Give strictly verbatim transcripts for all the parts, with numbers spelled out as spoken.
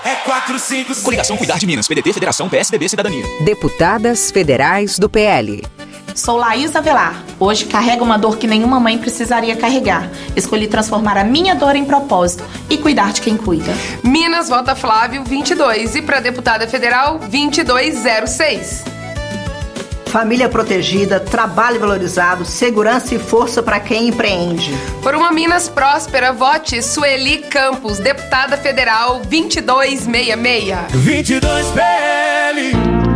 É quatro, cinco, seis. Coligação Cuidar de Minas, P D T, Federação, P S D B, Cidadania. Deputadas Federais do P L. Sou Laís Avelar. Hoje carrego uma dor que nenhuma mãe precisaria carregar. Escolhi transformar a minha dor em propósito e cuidar de quem cuida. Minas vota Flávio vinte e dois e para deputada federal vinte e dois zero seis. Família protegida, trabalho valorizado, segurança e força para quem empreende. Por uma Minas próspera, vote Sueli Campos, deputada federal vinte e dois sessenta e seis. vinte e dois P L.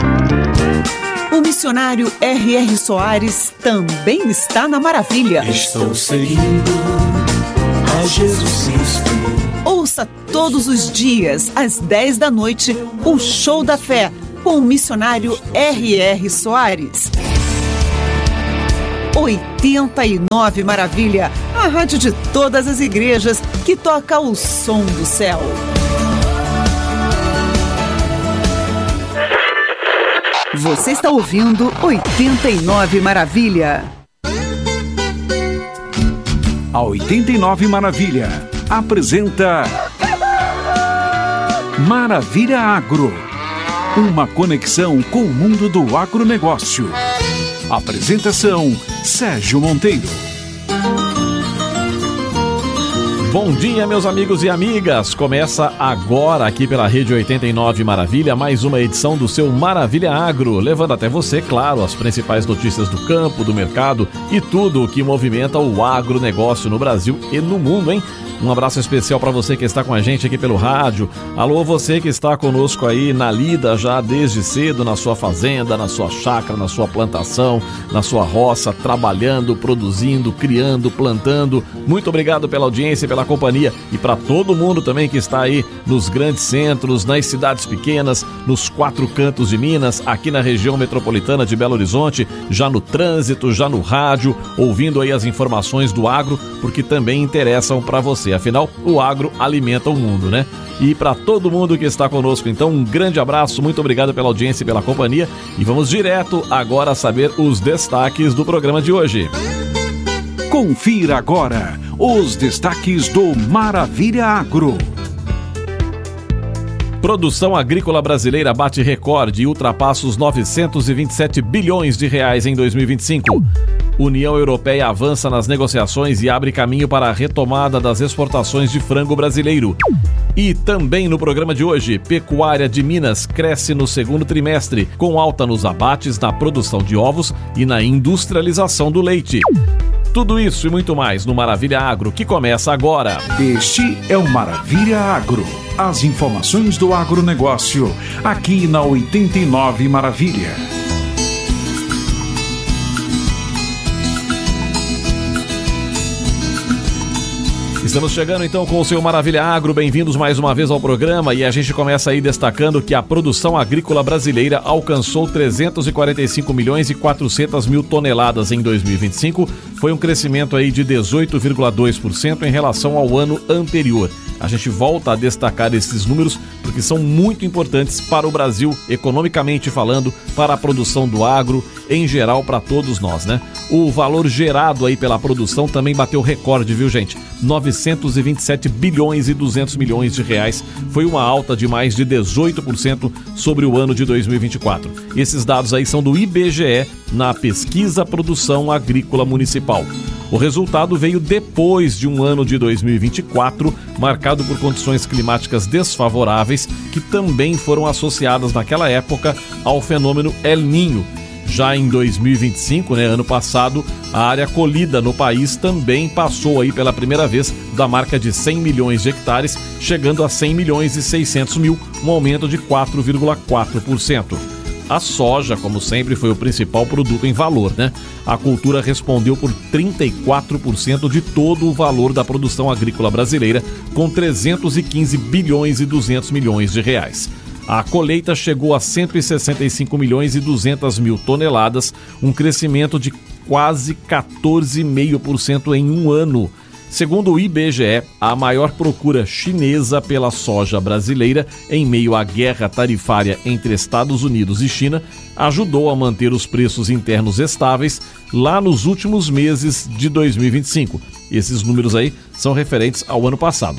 O missionário R R Soares também está na Maravilha. Estou seguindo a Jesus Cristo. Ouça todos os dias, às dez da noite, o Show da Fé, com o missionário R R Soares. oitenta e nove Maravilha, a rádio de todas as igrejas que toca o som do céu. Você está ouvindo oitenta e nove Maravilha. A oitenta e nove Maravilha apresenta Maravilha Agro. Uma conexão com o mundo do agronegócio. Apresentação: Sérgio Monteiro. Bom dia, meus amigos e amigas. Começa agora aqui pela Rede oitenta e nove Maravilha, mais uma edição do seu Maravilha Agro, levando até você, claro, as principais notícias do campo, do mercado e tudo o que movimenta o agronegócio no Brasil e no mundo, hein? Um abraço especial para você que está com a gente aqui pelo rádio. Alô, você que está conosco aí na lida já desde cedo, na sua fazenda, na sua chácara, na sua plantação, na sua roça, trabalhando, produzindo, criando, plantando. Muito obrigado pela audiência e pela companhia. E para todo mundo também que está aí nos grandes centros, nas cidades pequenas, nos quatro cantos de Minas, aqui na região metropolitana de Belo Horizonte, já no trânsito, já no rádio, ouvindo aí as informações do agro, porque também interessam para você. Afinal, o agro alimenta o mundo, né? E para todo mundo que está conosco, então, um grande abraço, muito obrigado pela audiência e pela companhia. E vamos direto agora saber os destaques do programa de hoje. Confira agora os destaques do Maravilha Agro. Produção agrícola brasileira bate recorde e ultrapassa os novecentos e vinte e sete bilhões de reais em dois mil e vinte e cinco. União Europeia avança nas negociações e abre caminho para a retomada das exportações de frango brasileiro. E também no programa de hoje, pecuária de Minas cresce no segundo trimestre, com alta nos abates, na produção de ovos e na industrialização do leite. Tudo isso e muito mais no Maravilha Agro, que começa agora. Este é o Maravilha Agro. As informações do agronegócio, aqui na oitenta e nove Maravilha. Estamos chegando então com o seu Maravilha Agro, bem-vindos mais uma vez ao programa e a gente começa aí destacando que a produção agrícola brasileira alcançou trezentos e quarenta e cinco milhões e quatrocentas mil toneladas em dois mil e vinte e cinco, foi um crescimento aí de dezoito vírgula dois por cento em relação ao ano anterior. A gente volta a destacar esses números porque são muito importantes para o Brasil, economicamente falando, para a produção do agro, em geral, para todos nós, né? O valor gerado aí pela produção também bateu recorde, viu, gente? novecentos e vinte e sete bilhões e duzentos milhões de reais. Foi uma alta de mais de dezoito por cento sobre o ano de dois mil e vinte e quatro. Esses dados aí são do I B G E, na Pesquisa Produção Agrícola Municipal. O resultado veio depois de um ano de dois mil e vinte e quatro, marcado por condições climáticas desfavoráveis, que também foram associadas naquela época ao fenômeno El Niño. Já em dois mil e vinte e cinco, né, ano passado, a área colhida no país também passou aí pela primeira vez da marca de cem milhões de hectares, chegando a cem milhões e seiscentos mil, um aumento de quatro vírgula quatro por cento. A soja, como sempre, foi o principal produto em valor, né? A cultura respondeu por trinta e quatro por cento de todo o valor da produção agrícola brasileira, com trezentos e quinze bilhões e duzentos milhões de reais. A colheita chegou a cento e sessenta e cinco milhões e duzentas mil toneladas, um crescimento de quase quatorze vírgula cinco por cento em um ano. Segundo o I B G E, a maior procura chinesa pela soja brasileira em meio à guerra tarifária entre Estados Unidos e China ajudou a manter os preços internos estáveis lá nos últimos meses de dois mil e vinte e cinco. Esses números aí são referentes ao ano passado, né?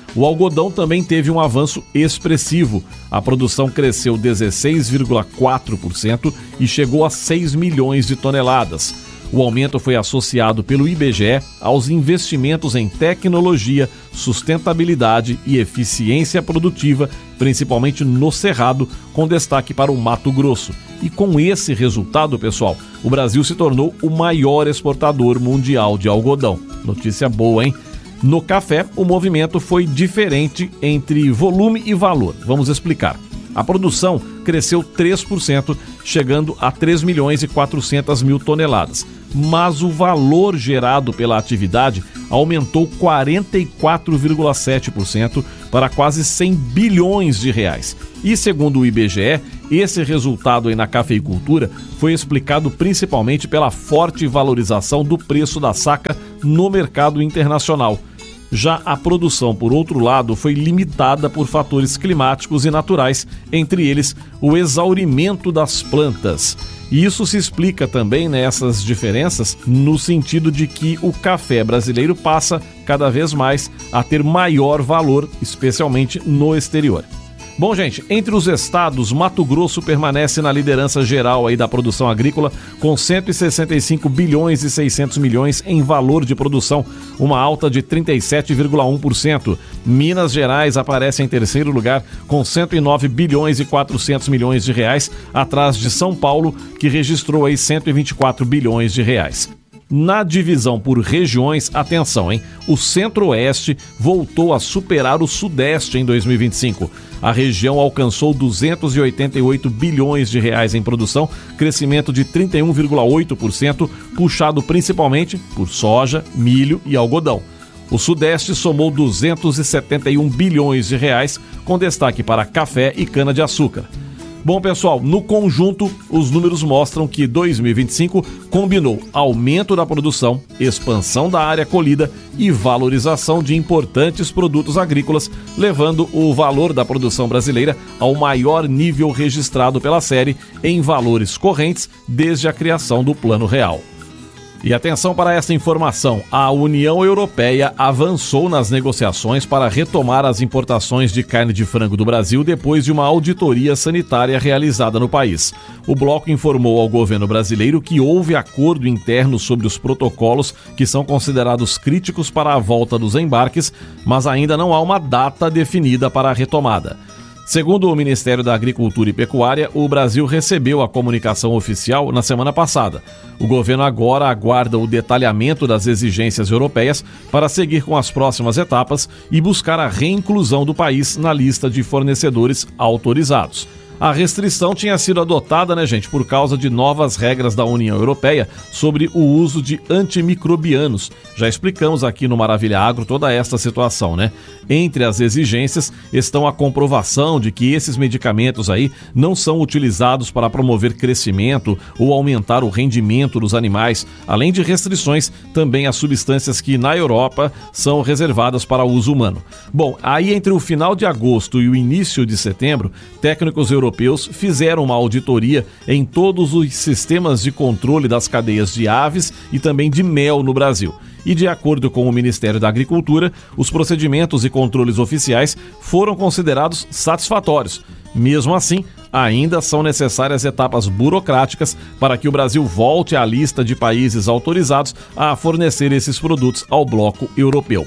O algodão também teve um avanço expressivo. A produção cresceu dezesseis vírgula quatro por cento e chegou a seis milhões de toneladas. O aumento foi associado pelo I B G E aos investimentos em tecnologia, sustentabilidade e eficiência produtiva, principalmente no Cerrado, com destaque para o Mato Grosso. E com esse resultado, pessoal, o Brasil se tornou o maior exportador mundial de algodão. Notícia boa, hein? No café, o movimento foi diferente entre volume e valor. Vamos explicar. A produção cresceu três por cento, chegando a três milhões e quatrocentas mil toneladas. Mas o valor gerado pela atividade aumentou quarenta e quatro vírgula sete por cento para quase cem bilhões de reais. E segundo o I B G E, esse resultado aí na cafeicultura foi explicado principalmente pela forte valorização do preço da saca no mercado internacional. Já a produção, por outro lado, foi limitada por fatores climáticos e naturais, entre eles o exaurimento das plantas. E isso se explica também nessas diferenças no sentido de que o café brasileiro passa cada vez mais a ter maior valor, especialmente no exterior. Bom, gente, entre os estados, Mato Grosso permanece na liderança geral aí da produção agrícola, com cento e sessenta e cinco bilhões e seiscentos milhões em valor de produção, uma alta de trinta e sete vírgula um por cento. Minas Gerais aparece em terceiro lugar, com cento e nove bilhões e quatrocentos milhões de reais, atrás de São Paulo, que registrou aí cento e vinte e quatro bilhões de reais. Na divisão por regiões, atenção, hein? O Centro-Oeste voltou a superar o Sudeste em dois mil e vinte e cinco. A região alcançou duzentos e oitenta e oito bilhões de reais em produção, crescimento de trinta e um vírgula oito por cento, puxado principalmente por soja, milho e algodão. O Sudeste somou duzentos e setenta e um bilhões de reais, com destaque para café e cana-de-açúcar. Bom, pessoal, no conjunto, os números mostram que dois mil e vinte e cinco combinou aumento da produção, expansão da área colhida e valorização de importantes produtos agrícolas, levando o valor da produção brasileira ao maior nível registrado pela série em valores correntes desde a criação do Plano Real. E atenção para essa informação, a União Europeia avançou nas negociações para retomar as importações de carne de frango do Brasil depois de uma auditoria sanitária realizada no país. O bloco informou ao governo brasileiro que houve acordo interno sobre os protocolos que são considerados críticos para a volta dos embarques, mas ainda não há uma data definida para a retomada. Segundo o Ministério da Agricultura e Pecuária, o Brasil recebeu a comunicação oficial na semana passada. O governo agora aguarda o detalhamento das exigências europeias para seguir com as próximas etapas e buscar a reinclusão do país na lista de fornecedores autorizados. A restrição tinha sido adotada, né, gente, por causa de novas regras da União Europeia sobre o uso de antimicrobianos. Já explicamos aqui no Maravilha Agro toda esta situação, né? Entre as exigências estão a comprovação de que esses medicamentos aí não são utilizados para promover crescimento ou aumentar o rendimento dos animais, além de restrições também às substâncias que na Europa são reservadas para uso humano. Bom, aí entre o final de agosto e o início de setembro, técnicos europeus europeus fizeram uma auditoria em todos os sistemas de controle das cadeias de aves e também de mel no Brasil. E de acordo com o Ministério da Agricultura, os procedimentos e controles oficiais foram considerados satisfatórios. Mesmo assim, ainda são necessárias etapas burocráticas para que o Brasil volte à lista de países autorizados a fornecer esses produtos ao bloco europeu.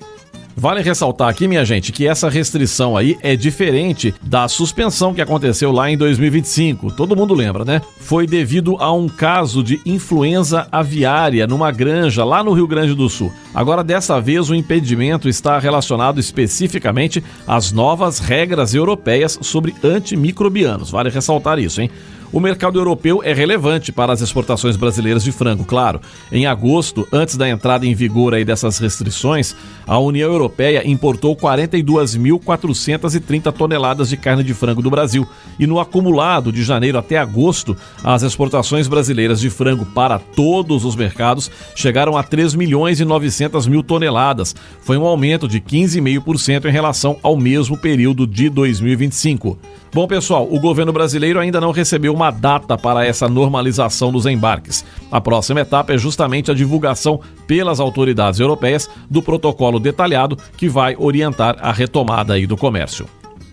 Vale ressaltar aqui, minha gente, que essa restrição aí é diferente da suspensão que aconteceu lá em dois mil e vinte e cinco. Todo mundo lembra, né? Foi devido a um caso de influenza aviária numa granja lá no Rio Grande do Sul. Agora, dessa vez, o impedimento está relacionado especificamente às novas regras europeias sobre antimicrobianos. Vale ressaltar isso, hein? O mercado europeu é relevante para as exportações brasileiras de frango, claro. Em agosto, antes da entrada em vigor aí dessas restrições, a União Europeia importou quarenta e duas mil quatrocentas e trinta toneladas de carne de frango do Brasil. E no acumulado de janeiro até agosto, as exportações brasileiras de frango para todos os mercados chegaram a três milhões e novecentas mil toneladas. Foi um aumento de quinze vírgula cinco por cento em relação ao mesmo período de dois mil e vinte e cinco. Bom, pessoal, o governo brasileiro ainda não recebeu uma uma data para essa normalização dos embarques. A próxima etapa é justamente a divulgação pelas autoridades europeias do protocolo detalhado que vai orientar a retomada aí do comércio.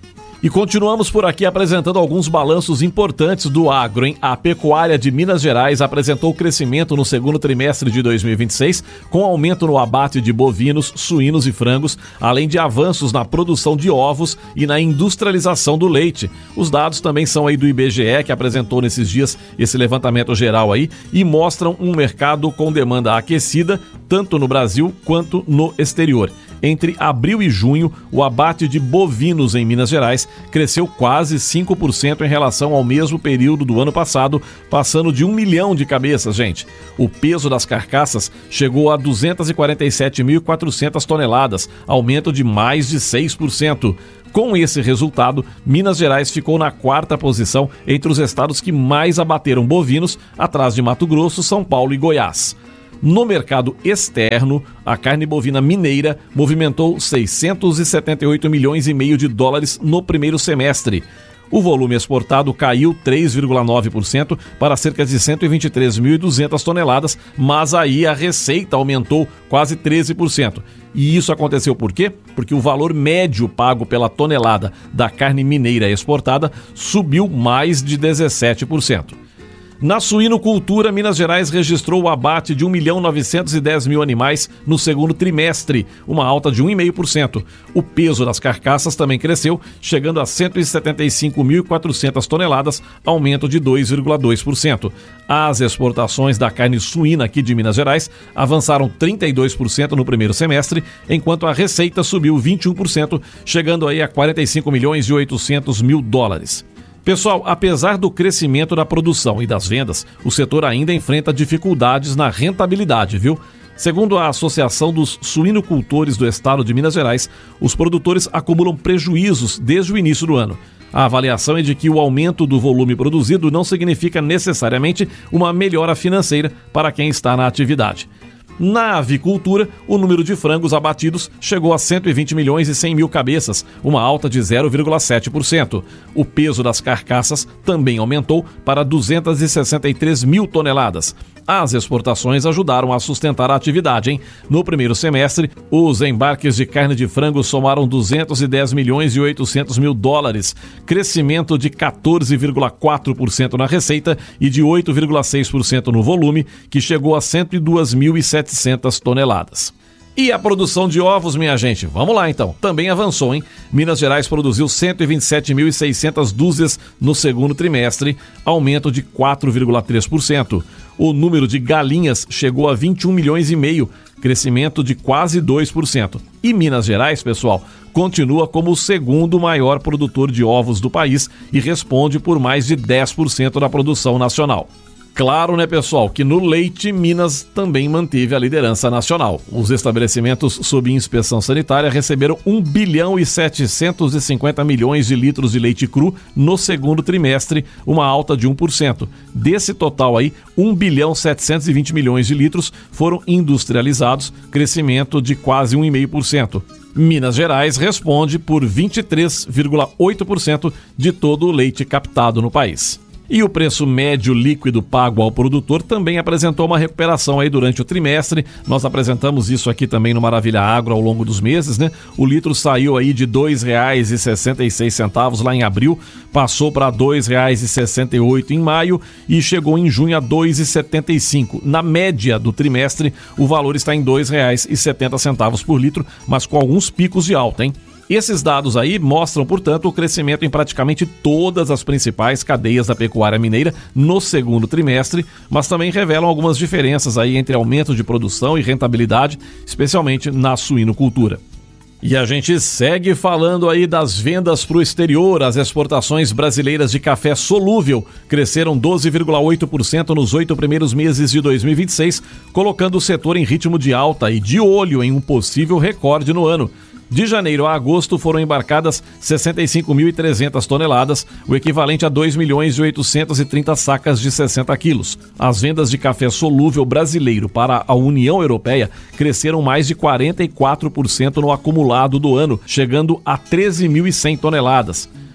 E continuamos por aqui apresentando alguns balanços importantes do agro, hein? A pecuária de Minas Gerais apresentou crescimento no segundo trimestre de dois mil e vinte e seis, com aumento no abate de bovinos, suínos e frangos, além de avanços na produção de ovos e na industrialização do leite. Os dados também são aí do I B G E, que apresentou nesses dias esse levantamento geral aí, e mostram um mercado com demanda aquecida, tanto no Brasil quanto no exterior. Entre abril e junho, o abate de bovinos em Minas Gerais cresceu quase cinco por cento em relação ao mesmo período do ano passado, passando de um milhão de cabeças, gente. O peso das carcaças chegou a duzentas e quarenta e sete mil e quatrocentas toneladas, aumento de mais de seis por cento. Com esse resultado, Minas Gerais ficou na quarta posição entre os estados que mais abateram bovinos, atrás de Mato Grosso, São Paulo e Goiás. No mercado externo, a carne bovina mineira movimentou seiscentos e setenta e oito milhões e meio de dólares no primeiro semestre. O volume exportado caiu três vírgula nove por cento para cerca de cento e vinte e três mil e duzentas toneladas, mas aí a receita aumentou quase treze por cento. E isso aconteceu por quê? Porque o valor médio pago pela tonelada da carne mineira exportada subiu mais de dezessete por cento. Na suinocultura, Minas Gerais registrou o abate de um milhão novecentos e dez mil animais no segundo trimestre, uma alta de um vírgula cinco por cento. O peso das carcaças também cresceu, chegando a cento e setenta e cinco mil e quatrocentas toneladas, aumento de dois vírgula dois por cento. As exportações da carne suína aqui de Minas Gerais avançaram trinta e dois por cento no primeiro semestre, enquanto a receita subiu vinte e um por cento, chegando aí a quarenta e cinco milhões e oitocentos mil dólares. Pessoal, apesar do crescimento da produção e das vendas, o setor ainda enfrenta dificuldades na rentabilidade, viu? Segundo a Associação dos Suinocultores do Estado de Minas Gerais, os produtores acumulam prejuízos desde o início do ano. A avaliação é de que o aumento do volume produzido não significa necessariamente uma melhora financeira para quem está na atividade. Na avicultura, o número de frangos abatidos chegou a cento e vinte milhões e cem mil cabeças, uma alta de zero vírgula sete por cento. O peso das carcaças também aumentou para duzentas e sessenta e três mil toneladas. As exportações ajudaram a sustentar a atividade, hein? No primeiro semestre, os embarques de carne de frango somaram duzentos e dez milhões e oitocentos mil dólares, crescimento de quatorze vírgula quatro por cento na receita e de oito vírgula seis por cento no volume, que chegou a cento e duas mil e setecentas toneladas. E a produção de ovos, minha gente, vamos lá então, também avançou, hein? Minas Gerais produziu cento e vinte e sete mil e seiscentas dúzias no segundo trimestre, aumento de quatro vírgula três por cento. O número de galinhas chegou a vinte e um milhões e meio, crescimento de quase dois por cento. E Minas Gerais, pessoal, continua como o segundo maior produtor de ovos do país e responde por mais de dez por cento da produção nacional. Claro, né, pessoal, que no leite, Minas também manteve a liderança nacional. Os estabelecimentos sob inspeção sanitária receberam um bilhão e setecentos e cinquenta milhões de litros de leite cru no segundo trimestre, uma alta de um por cento. Desse total aí, um bilhão setecentos e vinte milhões de litros foram industrializados, crescimento de quase um vírgula cinco por cento. Minas Gerais responde por vinte e três vírgula oito por cento de todo o leite captado no país. E o preço médio líquido pago ao produtor também apresentou uma recuperação aí durante o trimestre. Nós apresentamos isso aqui também no Maravilha Agro ao longo dos meses, né? O litro saiu aí de dois reais e sessenta e seis centavos lá em abril, passou para dois reais e sessenta e oito em maio e chegou em junho a dois reais e setenta e cinco. Na média do trimestre, o valor está em dois reais e setenta centavos por litro, mas com alguns picos de alta, hein? Esses dados aí mostram, portanto, o crescimento em praticamente todas as principais cadeias da pecuária mineira no segundo trimestre, mas também revelam algumas diferenças aí entre aumento de produção e rentabilidade, especialmente na suinocultura. E a gente segue falando aí das vendas para o exterior. As exportações brasileiras de café solúvel cresceram doze vírgula oito por cento nos oito primeiros meses de dois mil e vinte e seis, colocando o setor em ritmo de alta e de olho em um possível recorde no ano. De janeiro a agosto foram embarcadas sessenta e cinco mil e trezentas toneladas, o equivalente a dois milhões e oitocentas e trinta sacas de sessenta quilos. As vendas de café solúvel brasileiro para a União Europeia cresceram mais de quarenta e quatro por cento no acumulado do ano, chegando a treze mil e cem toneladas.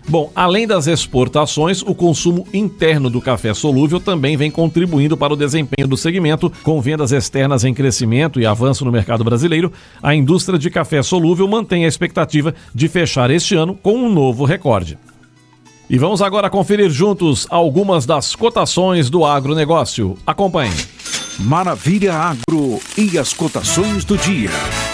Bom, além das exportações, o consumo interno do café solúvel também vem contribuindo para o desempenho do segmento, com vendas externas em crescimento e avanço no mercado brasileiro. A indústria de café solúvel mantém a expectativa de fechar este ano com um novo recorde. E vamos agora conferir juntos algumas das cotações do agronegócio. Acompanhe. Maravilha Agro e as cotações do dia.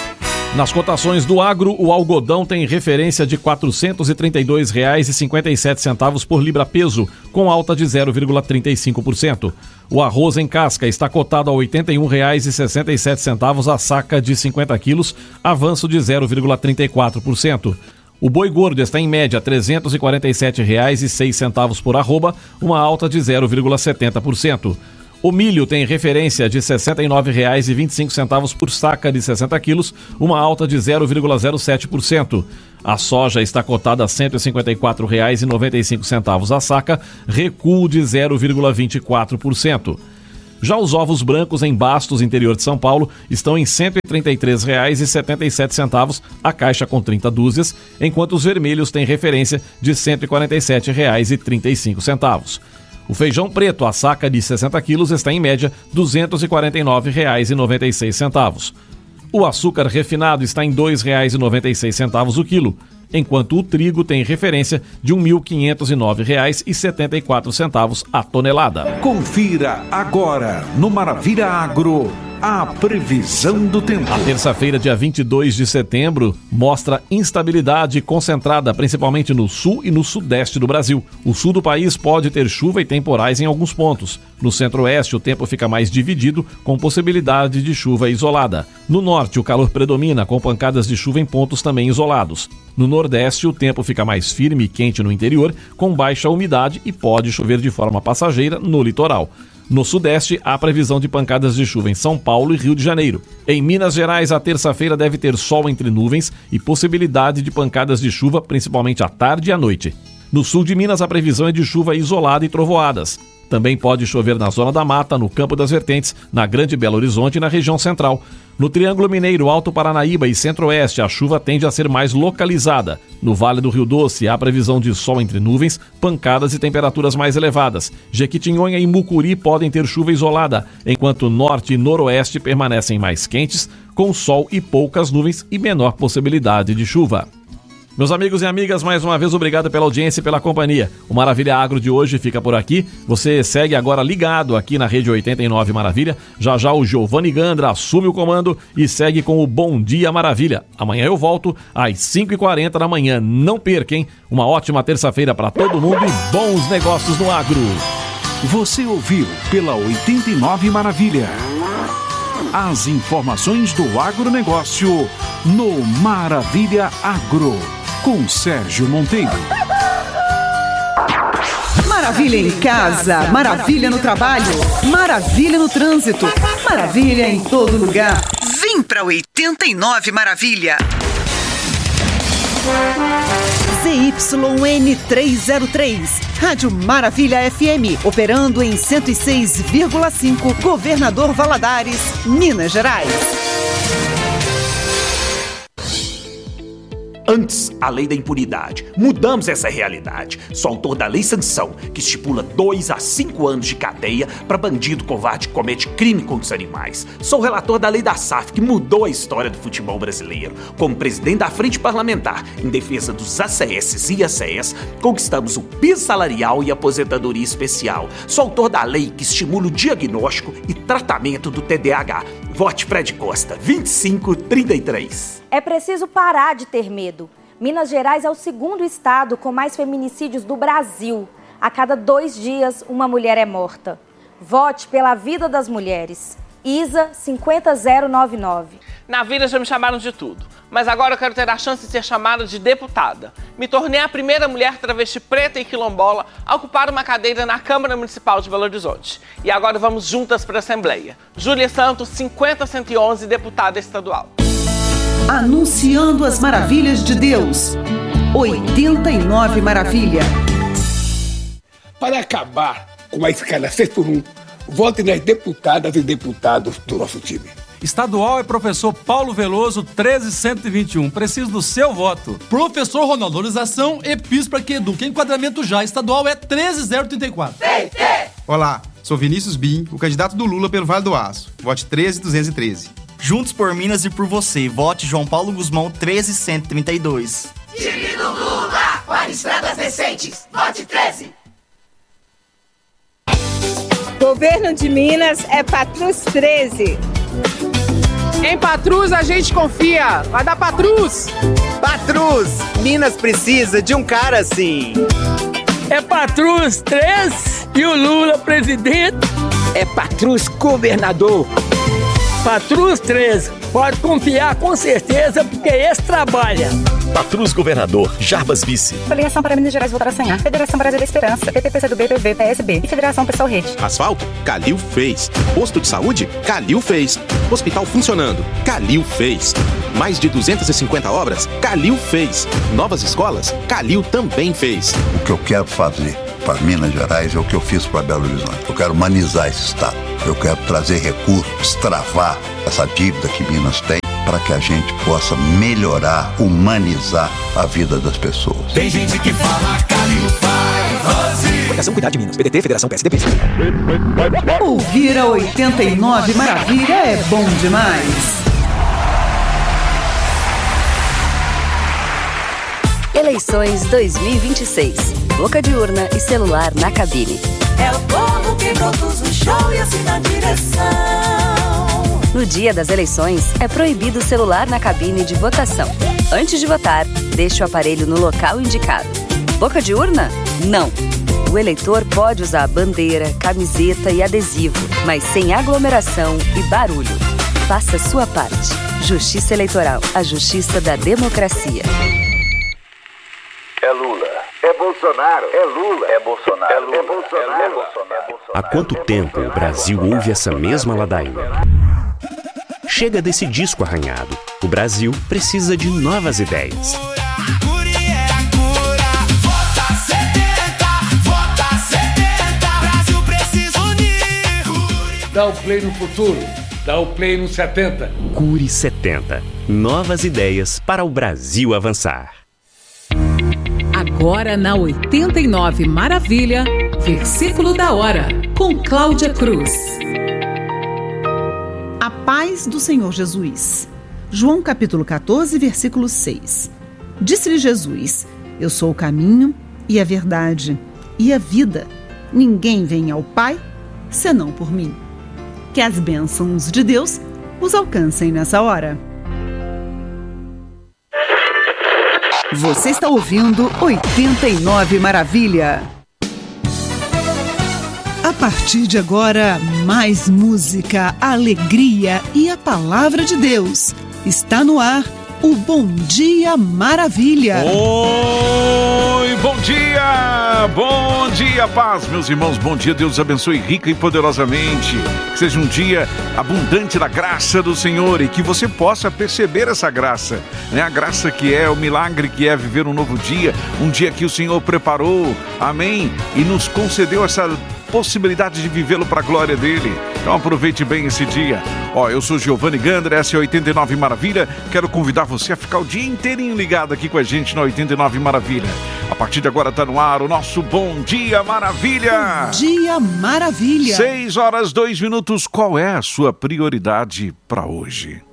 Nas cotações do agro, o algodão tem referência de quatrocentos e trinta e dois reais e cinquenta e sete centavos por libra-peso, com alta de zero vírgula trinta e cinco por cento. O arroz em casca está cotado a oitenta e um reais e sessenta e sete centavos a saca de cinquenta quilos, avanço de zero vírgula trinta e quatro por cento. O boi gordo está em média trezentos e quarenta e sete reais e seis centavos por arroba, uma alta de zero vírgula setenta por cento. O milho tem referência de sessenta e nove reais e vinte e cinco centavos por saca de sessenta quilos, uma alta de zero vírgula zero sete por cento. A soja está cotada a cento e cinquenta e quatro reais e noventa e cinco centavos a saca, recuo de zero vírgula vinte e quatro por cento. Já os ovos brancos em Bastos, interior de São Paulo, estão em cento e trinta e três reais e setenta e sete centavos a caixa com trinta dúzias, enquanto os vermelhos têm referência de cento e quarenta e sete reais e trinta e cinco centavos. O feijão preto, a saca de sessenta quilos, está em média duzentos e quarenta e nove reais e noventa e seis centavos. O açúcar refinado está em dois reais e noventa e seis centavos o quilo, enquanto o trigo tem referência de mil quinhentos e nove reais e setenta e quatro centavos a tonelada. Confira agora no Maravilha Agro a previsão do tempo. A terça-feira, dia vinte e dois de setembro, mostra instabilidade concentrada principalmente no sul e no sudeste do Brasil. O sul do país pode ter chuva e temporais em alguns pontos. No centro-oeste, o tempo fica mais dividido, com possibilidade de chuva isolada. No norte, o calor predomina, com pancadas de chuva em pontos também isolados. No nordeste, o tempo fica mais firme e quente no interior, com baixa umidade e pode chover de forma passageira no litoral. No sudeste, há previsão de pancadas de chuva em São Paulo e Rio de Janeiro. Em Minas Gerais, a terça-feira deve ter sol entre nuvens e possibilidade de pancadas de chuva, principalmente à tarde e à noite. No sul de Minas, a previsão é de chuva isolada e trovoadas. Também pode chover na Zona da Mata, no Campo das Vertentes, na Grande Belo Horizonte e na região central. No Triângulo Mineiro, Alto Paranaíba e Centro-Oeste, a chuva tende a ser mais localizada. No Vale do Rio Doce, há previsão de sol entre nuvens, pancadas e temperaturas mais elevadas. Jequitinhonha e Mucuri podem ter chuva isolada, enquanto Norte e Noroeste permanecem mais quentes, com sol e poucas nuvens e menor possibilidade de chuva. Meus amigos e amigas, mais uma vez obrigado pela audiência e pela companhia. O Maravilha Agro de hoje fica por aqui. Você segue agora ligado aqui na Rede oitenta e nove Maravilha. Já já o Giovanni Gandra assume o comando e segue com o Bom Dia Maravilha. Amanhã eu volto às cinco e quarenta da manhã. Não perca, hein? Uma ótima terça-feira para todo mundo e bons negócios no agro. Você ouviu pela oitenta e nove Maravilha as informações do agronegócio no Maravilha Agro, com Sérgio Monteiro. Maravilha em casa, maravilha no trabalho, maravilha no trânsito, maravilha em todo lugar. Vem pra oitenta e nove Maravilha. Z Y N trezentos e três, Rádio Maravilha F M, operando em cento e seis vírgula cinco, Governador Valadares, Minas Gerais. Antes, a lei da impunidade. Mudamos essa realidade. Sou autor da Lei Sanção, que estipula dois a cinco anos de cadeia para bandido covarde que comete crime contra os animais. Sou relator da Lei da S A F, que mudou a história do futebol brasileiro. Como presidente da Frente Parlamentar em defesa dos A C S e A C S, conquistamos o piso salarial e aposentadoria especial. Sou autor da lei que estimula o diagnóstico e tratamento do T D A H. Vote Fred Costa, vinte e cinco trinta e três. É preciso parar de ter medo. Minas Gerais é o segundo estado com mais feminicídios do Brasil. A cada dois dias, uma mulher é morta. Vote pela vida das mulheres. Isa cinquenta zero noventa e nove. Na vida já me chamaram de tudo, mas agora eu quero ter a chance de ser chamada de deputada. Me tornei a primeira mulher travesti preta e quilombola a ocupar uma cadeira na Câmara Municipal de Belo Horizonte. E agora vamos juntas para a Assembleia. Júlia Santos, cinquenta cento e onze, deputada estadual. Anunciando as maravilhas de Deus. oitenta e nove Maravilha. Para acabar com a escala seis por um, vote nas deputadas e deputados do nosso time. Estadual é professor Paulo Veloso, treze cento e vinte e um. Preciso do seu voto. Professor Ronaldo, valorização, EPIS para que eduque. Enquadramento já. Estadual é treze zero trinta e quatro. Olá, sou Vinícius Bim, o candidato do Lula pelo Vale do Aço. Vote treze duzentos e treze. Juntos por Minas e por você. Vote João Paulo Guzmão, treze cento e trinta e dois. Time do Lula, para estradas decentes. Vote treze. Governo de Minas é Patrus treze. Em Patrus a gente confia. Vai dar Patrus. Patrus, Minas precisa de um cara assim. É Patrus treze e o Lula presidente. É Patrus governador. Patrus treze, pode confiar com certeza, porque esse trabalha. Patrus governador, Jarbas vice. Coligação para Minas Gerais votará sem A. Federação Brasil da Esperança, P P, P C do B, P V, P S B e Federação Pessoal Rede. Asfalto? Calil fez. Posto de saúde? Calil fez. Hospital funcionando? Calil fez. Mais de duzentas e cinquenta obras? Calil fez. Novas escolas? Calil também fez. O que eu quero fazer para Minas Gerais é o que eu fiz para Belo Horizonte. Eu quero humanizar esse estado. Eu quero trazer recursos, destravar essa dívida que Minas tem, para que a gente possa melhorar, humanizar a vida das pessoas. Tem gente que fala Calil faz. Fundação Cuidar de Minas, P D T, Federação P S D B. Ouvir a oitenta e nove Maravilha é bom demais. Eleições dois mil e vinte e seis. Boca de urna e celular na cabine. É o povo que produz o show e assina a direção. No dia das eleições, é proibido o celular na cabine de votação. Antes de votar, deixe o aparelho no local indicado. Boca de urna? Não. O eleitor pode usar bandeira, camiseta e adesivo, mas sem aglomeração e barulho. Faça sua parte. Justiça Eleitoral, a justiça da democracia. É Lula. É Bolsonaro. É Lula. É Bolsonaro. É Lula. É Bolsonaro. É Bolsonaro. Há quanto tempo o Brasil ouve essa mesma ladainha? Chega desse disco arranhado. O Brasil precisa de novas ideias. Dá o play no futuro. Dá o play no setenta. Cure setenta. Novas ideias para o Brasil avançar. Agora na oitenta e nove Maravilha, versículo da hora, com Cláudia Cruz. A paz do Senhor Jesus. João capítulo catorze, versículo seis. Disse-lhe Jesus: Eu sou o caminho e a verdade e a vida. Ninguém vem ao Pai senão por mim. Que as bênçãos de Deus os alcancem nessa hora. Você está ouvindo oitenta e nove Maravilha. A partir de agora, mais música, alegria e a palavra de Deus. Está no ar o Bom Dia Maravilha. Oi, bom dia! Bom dia, paz, meus irmãos. Bom dia, Deus abençoe rica e poderosamente. Que seja um dia abundante da graça do Senhor e que você possa perceber essa graça, né? A graça que é, o milagre que é viver um novo dia, um dia que o Senhor preparou, amém? E nos concedeu essa possibilidade de vivê-lo para a glória dele. Então aproveite bem esse dia. Ó, eu sou Giovanni Gandra, essa é a oitenta e nove Maravilha. Quero convidar você a ficar o dia inteirinho ligado aqui com a gente na oitenta e nove Maravilha. A partir de agora está no ar o nosso Bom Dia Maravilha. Bom Dia Maravilha. Seis horas, dois minutos. Qual é a sua prioridade para hoje?